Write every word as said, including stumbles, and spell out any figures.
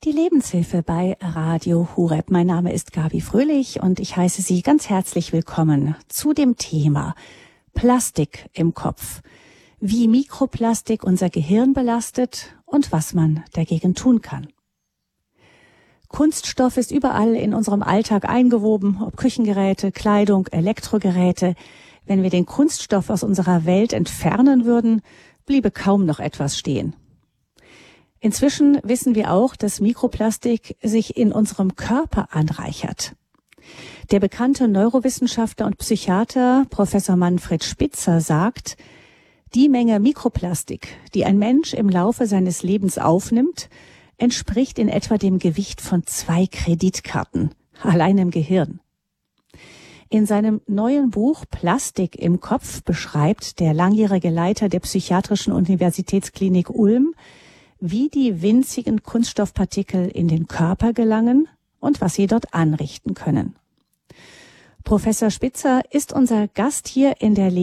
Die Lebenshilfe bei Radio Horeb. Mein Name ist Gabi Fröhlich und ich heiße Sie ganz herzlich willkommen zu dem Thema Plastik im Kopf. Wie Mikroplastik unser Gehirn belastet und was man dagegen tun kann. Kunststoff ist überall in unserem Alltag eingewoben, ob Küchengeräte, Kleidung, Elektrogeräte. Wenn wir den Kunststoff aus unserer Welt entfernen würden, bliebe kaum noch etwas stehen. Inzwischen wissen wir auch, dass Mikroplastik sich in unserem Körper anreichert. Der bekannte Neurowissenschaftler und Psychiater Professor Manfred Spitzer sagt, die Menge Mikroplastik, die ein Mensch im Laufe seines Lebens aufnimmt, entspricht in etwa dem Gewicht von zwei Kreditkarten, allein im Gehirn. In seinem neuen Buch Plastik im Kopf beschreibt der langjährige Leiter der Psychiatrischen Universitätsklinik Ulm, wie die winzigen Kunststoffpartikel in den Körper gelangen und was sie dort anrichten können. Professor Spitzer ist unser Gast hier in der